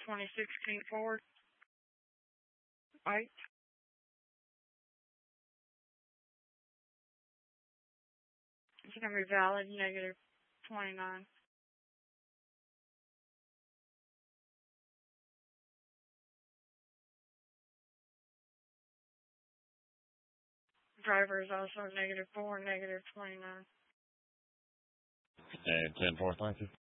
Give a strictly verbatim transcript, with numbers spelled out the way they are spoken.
twenty sixteen Ford. White. It's going to be valid, negative twenty-nine. Driver is also negative four, negative twenty-nine. And ten four, thank you.